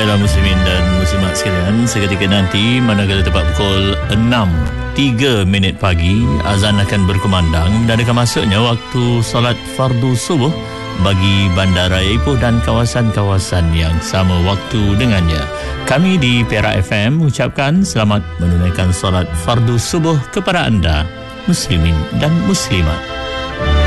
Baiklah muslimin dan muslimat sekalian, seketika nanti manakala tepat pukul 6.03 pagi, azan akan berkumandang dan akan masuknya waktu solat fardu subuh bagi Bandaraya Ipoh dan kawasan-kawasan yang sama waktu dengannya. Kami di Perak FM ucapkan selamat menunaikan solat fardu subuh kepada anda muslimin dan muslimat.